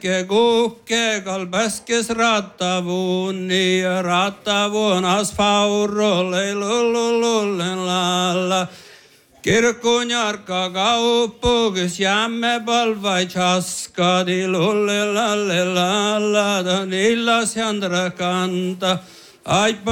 päske kuhke kalpäskes rattavuun ja rattavuun asfaurolle lullulullen lalla. Kirkkuun jarkka kauppukis jämme palvai chaskadi lulle lalle lalla illas jandra kanta.